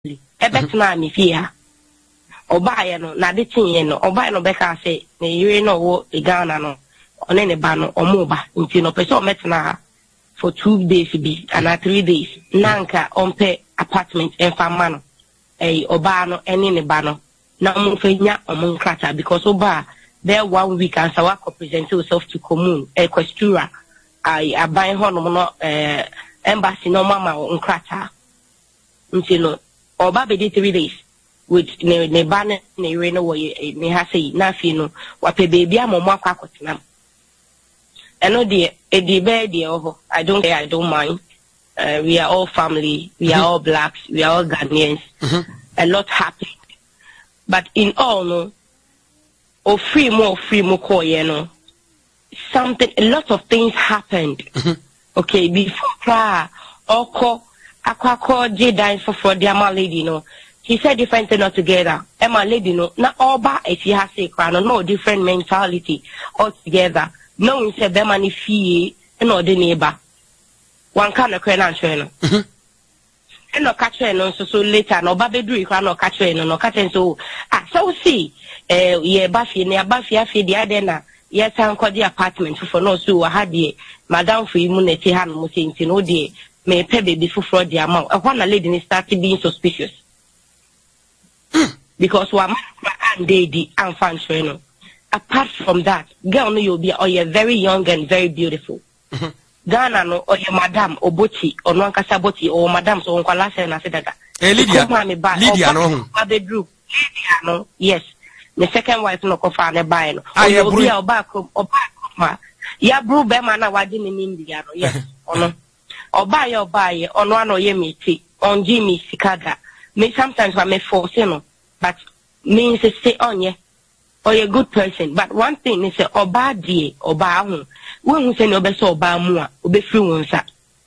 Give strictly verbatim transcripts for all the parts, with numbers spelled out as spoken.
Ebetna mi fia. Obaye no na de tinye no obaye no beka say na yire no wo e Ghana no one ne ba no omoba nti no pese o metna for two days bi and three days nanka ompe apartment en fama no eh oba no ene ne ba no na mo fanya omo nkrata because oba there one week and so work present yourself to commune e questura I aban ho no no eh embassy no mama nkrata nti no oba be three days with ne ne ba ne ne re no wo me ha say na fi no wa pe baby amomo akwa akotena eno de e di be de oho I don't care I don't mind uh, we are all family we mm-hmm. are all blacks we are all Ghanaians mm-hmm. a lot happened but in all no or free more free more call you know something a lot of things happened mm-hmm. okay before pra oko akwa ko je dine for for the ama lady no he said different thing altogether Emma lady no na oba if you have say crown no different mentality altogether no we say be mani fee no the neighbor one kind of credit and mhm and no catch no so so later no ba bedru crown no catch no no catch so ah so see eh ye ba fie na ba fie afie dia de na yes an kwadi apartment for no so ha de madam for imu na ti ha no mo senti no de me pe baby for fraud the amount e ho na lady ni start being suspicious because one and lady and function no apart from that girl no you be or you very young and very beautiful mm-hmm. Ghana no or your madam oboti or no ankasa boti or madam so on last na sedada eh Lydia Lydia no ba bedru Lydia no yes the second wife no ko fa na buy no or you be oba kom oba ma ya bru be ma na wadi ni India no yes ono oba ya oba ye ono ano ye meti on Jimmy Sikada me sometimes I may force no but means to stay on ye or a good person but one thing is a oba die oba hu when we say no be so oba mu a obe free wonsa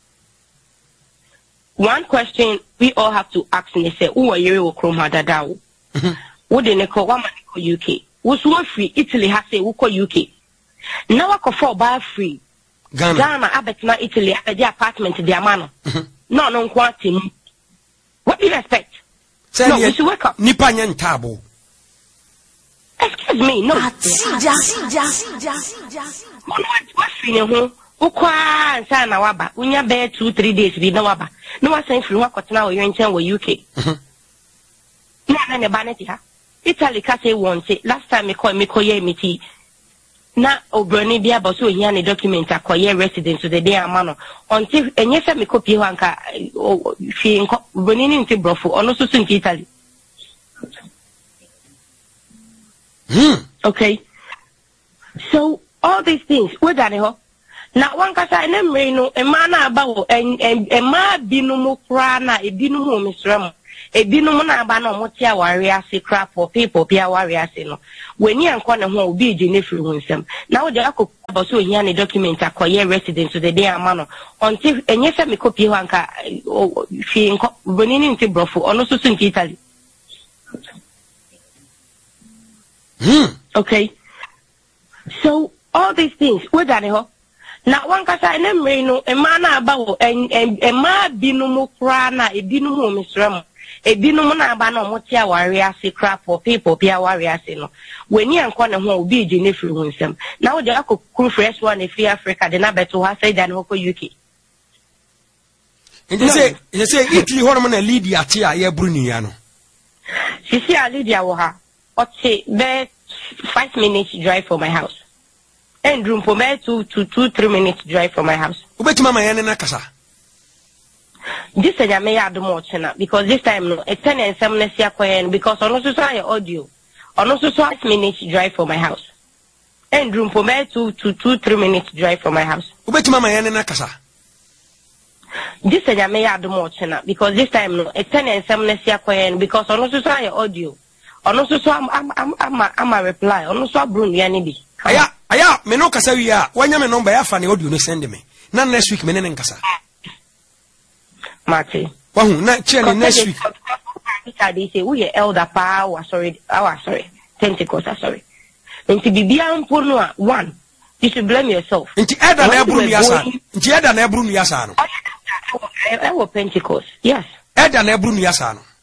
one question we all have to ask and say who are you okrom hadada wo wo de ne ko wa ma ko U K wo so free Italy ha say wo ko U K now wa ko for oba free Ghana Ghana abetna Italy abedi apartment di amano no no nko atim what do you expect no we should wake up nipa nyantabo excuse me no sija sija sija what feeling ho ukwa nsa na waba unya be two three days bi na waba no wa san free wakotena wo yenchen wo U K na na ne ba na ti ha Italy ka say one say last time me call me call ye meeting na obroni bia bo so hia ne document akoye residence so the day amano until enye se me copy ho anka fi nko obroni ni nti brofo ono so so nti Italy hmm okay so all these things we done ho na wan kasa enemre no e ma na aba wo e ma binu mu kra na e binu mu misram e binu mu na aba na omote aware ase crap for people pia aware ase no weni anko ne ho obi eje ne firi ho nsem na wo de akọ so hia ne document akoye residence so the day amano until enye se me copy ho anka fi nko boni ni nti brofo ono so so nti Italy hmm okay so all these things we done ho na wan kasa enemre no e ma na aba wo e ma binu mu kra na e binu mu misram e binu mu na aba na omote aware ase crap for people pia aware ase no weni anko ne ho obi eje ne firi ho nsem na wo de akokuru fresh one e free Africa de na beto ha say dan ho ko U K inde say inde say Italy ho no na Lydia ti a ye bru ni ya no sisi a Lydia wo ha o che be five minutes drive from my house and room for me to to two three minutes drive from my house ubetima ma yene na kasa this is me ya do much na because this time no it's ten and seven next year because ono so so audio ono so so five minutes drive from my house and room for me to to two three minutes drive from my house ubetima ma yene na kasa this is me ya do much na because this time no it's ten and seven next year because ono so so audio ono so so am am am am reply ono so abru no ya ni bi aya aya me no kasa wi a wanya me number ya fa ne audio no send me na next week me ne nkasa Mate wahu na chele next week they say we elder power sorry our sorry tentacles sorry nti bibia mpo no a one you should blame yourself nti elder na ebru mi asa nti elder na ebru mi asa no I will Pentecost yes elder na ebru mi asa no